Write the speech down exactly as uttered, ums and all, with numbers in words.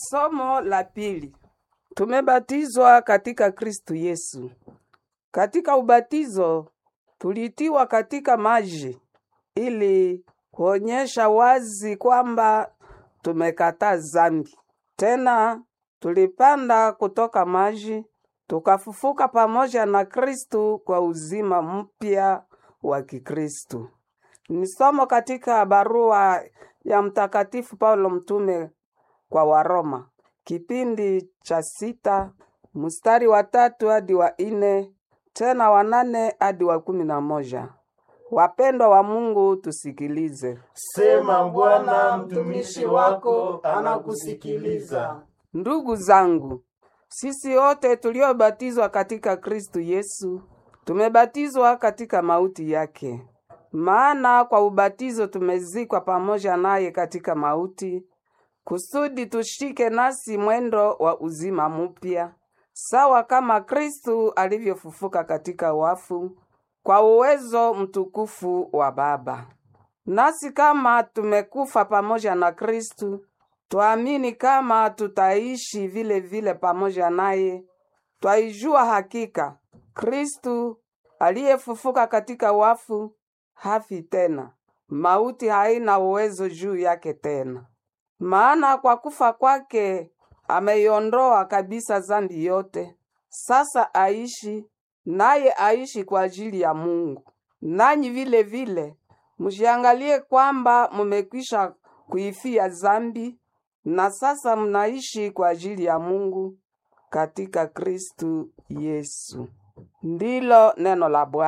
Somo la pili. Tumebatizwa katika Kristu Yesu. Katika ubatizo tulitiwa katika maji ili kuonyesha wazi kwamba tumekataa dhambi. Tena tulipanda kutoka maji tukafufuka pamoja na Kristu kwa uzima mpya wa Kikristu. Ni somo katika barua ya Mtakatifu Paulo mtume kwa Waroma, kipindi cha sita, mstari wa tatu hadi wa ine, tena wa nane hadi wa kumi na moja. Wapendwa wa Mungu, tusikilize. Sema Bwana, mtumishi wako anakusikiliza. Ndugu zangu, sisi wote tuliobatizwa katika Kristu Yesu, tumebatizwa katika mauti yake. Maana kwa ubatizo tumezikwa pamoja naye katika mauti, kusudi tushike nasi mwendo wa uzima mpya, sawa kama Kristu alivyofufuka katika wafu, kwa uwezo mtukufu wa Baba. Nasi kama tumekufa pamoja na Kristu, tuamini kama tutaishi vile vile pamoja naye. Twaijua hakika Kristu aliyefufuka katika wafu hafi tena, mauti haina uwezo juu yake tena. Maana kwa kufa kwake ameiondoa kabisa dhambi yote. Sasa aishi, naye aishi kwa ajili ya Mungu. Nanyi vile vile mshiangalie kwamba mumekwisha kuifia dhambi, na sasa mnaishi kwa ajili ya Mungu katika Kristu Yesu. Ndilo neno la Bwana.